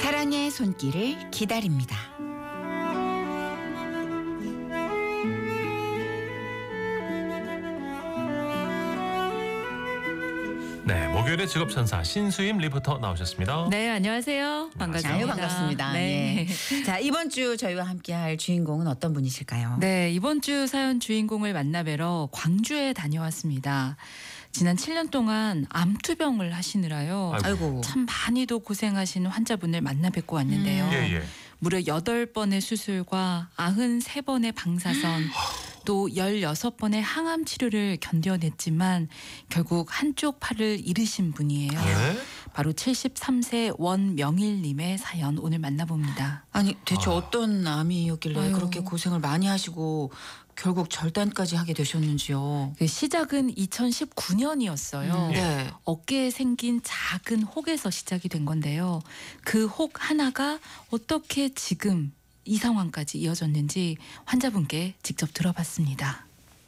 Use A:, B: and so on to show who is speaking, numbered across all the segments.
A: 사랑의 손길을 기다립니다.
B: 네, 목요일의 직업천사 신수임 리포터 나오셨습니다.
C: 네, 안녕하세요. 반갑습니다.
A: 아유, 반갑습니다.
C: 네.
A: 예. 자, 이번 주 저희와 함께할 주인공은 어떤 분이실까요?
C: 네, 이번 주 사연 주인공을 만나뵈러 광주에 다녀왔습니다. 지난 7년 동안 암투병을 하시느라요.
A: 아이고.
C: 참 많이도 고생하신 환자분을 만나 뵙고 왔는데요.
B: 예.
C: 무려 8번의 수술과 93번의 방사선 또 16번의 항암 치료를 견뎌냈지만 결국 한쪽 팔을 잃으신 분이에요.
B: 네?
C: 바로 73세 원명일님의 사연 오늘 만나봅니다.
A: 아니, 대체 어떤 암이었길래
C: 아유.
A: 그렇게 고생을 많이 하시고 결국 절단까지 하게 되셨는지요?
C: 그 시작은 2019년이었어요.
A: 네.
C: 어깨에 생긴 작은 혹에서 시작이 된 건데요. 그 혹 하나가 어떻게 지금 이 상황까지 이어졌는지 환자분께 직접 들어봤습니다.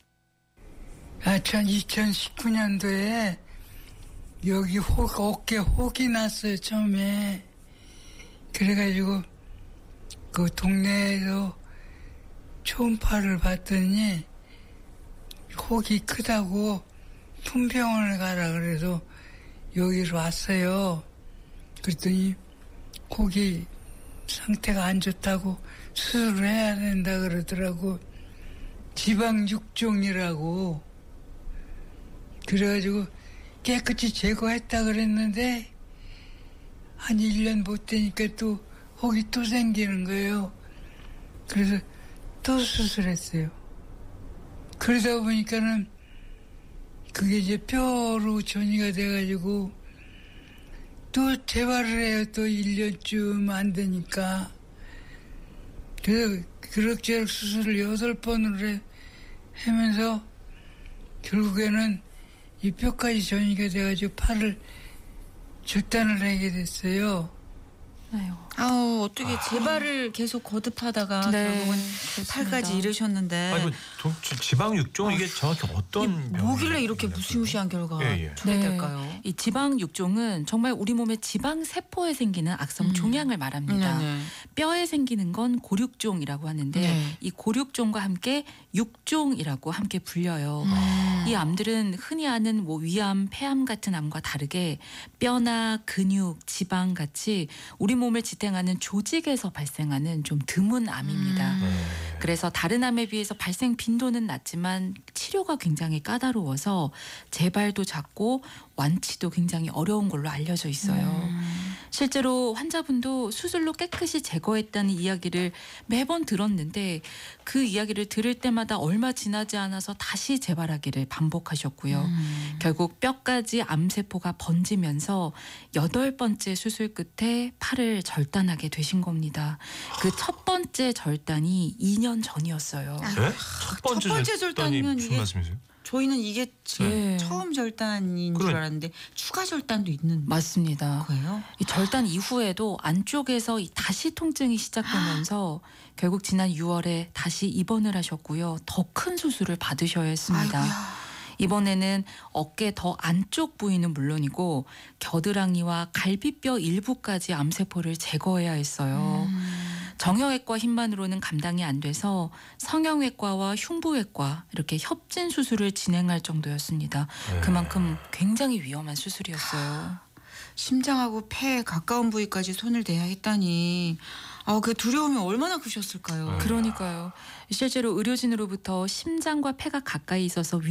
D: 2019년도에 여기 어깨 혹이 났어요, 처음에. 그래가지고 그 동네에서 초음파를 봤더니 혹이 크다고 풍병원을 가라 그래서 여기로 왔어요. 그랬더니 혹이 상태가 안 좋다고 수술을 해야 된다 그러더라고. 지방 6종이라고. 그래가지고 깨끗이 제거했다 그랬는데 한 1년 못 되니까 또 혹이 또 생기는 거예요. 그래서 또 수술했어요. 그러다 보니까는 그게 이제 뼈로 전이가 돼가지고 또 재발을 해요. 또 1년쯤 안 되니까. 그래서 그럭저럭 수술을 8번을 하면서 결국에는 이 뼈까지 전이가 돼가지고 팔을 절단을 하게 됐어요.
C: 아유.
A: 아우, 어떻게 재발을 계속 거듭하다가
C: 네,
A: 결국은
C: 그렇습니다.
A: 팔까지 잃으셨는데.
B: 아이고, 지방 6종 이게 정확히 어떤
A: 뭐길래 이렇게 무시무시한 결과가
B: 예.
A: 초래 될까요?
C: 이 지방 육종은 정말 우리 몸의 지방 세포에 생기는 악성 종양을 말합니다.
A: 네네.
C: 뼈에 생기는 건 고륙종이라고 하는데
A: 네.
C: 이 고륙종과 함께 육종이라고 함께 불려요. 이 암들은 흔히 아는 뭐 위암, 폐암 같은 암과 다르게 뼈나 근육, 지방 같이 우리 몸을 지탱하는 조직에서 발생하는 좀 드문 암입니다. 그래서 다른 암에 비해서 발생 빈도는 낮지만 치료가 굉장히 까다로워서 재발도 작고 완치도 굉장히 어려운 걸로 알려져 있어요. 실제로 환자분도 수술로 깨끗이 제거했다는 이야기를 매번 들었는데 그 이야기를 들을 때마다 얼마 지나지 않아서 다시 재발하기를 반복하셨고요. 결국 뼈까지 암세포가 번지면서 8번째 수술 끝에 팔을 절단하게 되신 겁니다. 그 첫 번째 절단이 2년 전이었어요.
B: 네? 첫 번째
A: 절단이면
B: 무슨
A: 이게
B: 말씀이세요?
A: 저희는 이게 제일
C: 네.
A: 처음 절단인 줄
B: 그래.
A: 알았는데 추가 절단도 있는
C: 맞습니다.
A: 거예요?
C: 이 절단 이후에도 안쪽에서 다시 통증이 시작되면서 결국 지난 6월에 다시 입원을 하셨고요. 더 큰 수술을 받으셔야 했습니다.
A: 아이고야.
C: 이번에는 어깨 더 안쪽 부위는 물론이고 겨드랑이와 갈비뼈 일부까지 암세포를 제거해야 했어요. 정형외과 힘만으로는 감당이 안 돼서 성형외과와 흉부외과 이렇게 협진 수술을 진행할 정도였습니다. 그만큼 굉장히 위험한 수술이었어요.
A: 심장하고 폐에 가까운 부위까지 손을 대야 했다니 그 두려움이 얼마나 크셨을까요?
C: 그러니까요. 실제로 의료진으로부터 심장과 폐가 가까이 있어서